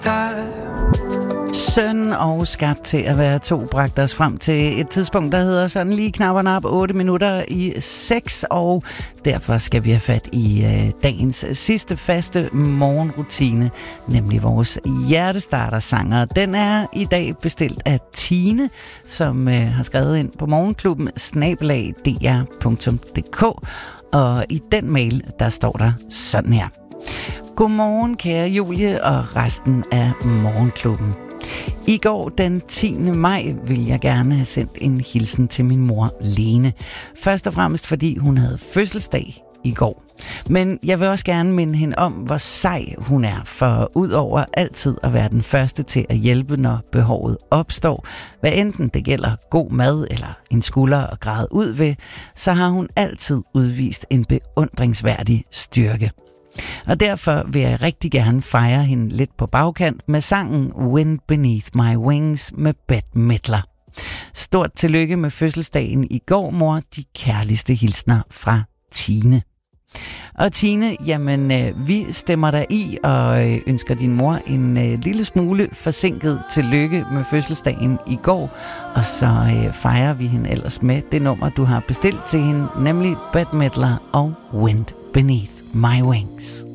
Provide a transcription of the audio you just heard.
Søn og skabt til at være to bragt os frem til et tidspunkt, der hedder sådan lige knapperne op 8 minutter i 6, og derfor skal vi have fat i dagens sidste faste morgenrutine, nemlig vores hjertestartersanger. Den er i dag bestilt af Tine, som har skrevet ind på morgenklubben @dr.dk, og i den mail, der står der sådan her. Godmorgen, kære Julie og resten af morgenklubben. I går den 10. maj ville jeg gerne have sendt en hilsen til min mor Lene. Først og fremmest fordi hun havde fødselsdag i går. Men jeg vil også gerne minde hende om, hvor sej hun er, for udover altid at være den første til at hjælpe, når behovet opstår, hvad enten det gælder god mad eller en skulder at græde ud ved, så har hun altid udvist en beundringsværdig styrke. Og derfor vil jeg rigtig gerne fejre hende lidt på bagkant med sangen Wind Beneath My Wings med Bette Midler. Stort tillykke med fødselsdagen i går, mor. De kærligste hilsner fra Tine. Og Tine, jamen vi stemmer dig i og ønsker din mor en lille smule forsinket tillykke med fødselsdagen i går. Og så fejrer vi hende ellers med det nummer, du har bestilt til hende, nemlig Bette Midler og Wind Beneath My Wings.